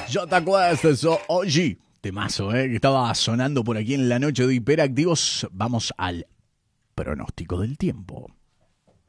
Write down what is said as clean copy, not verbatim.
Jota Quest, eso, oye, temazo, que estaba sonando por aquí en la noche de Hiperactivos. Vamos al pronóstico del tiempo.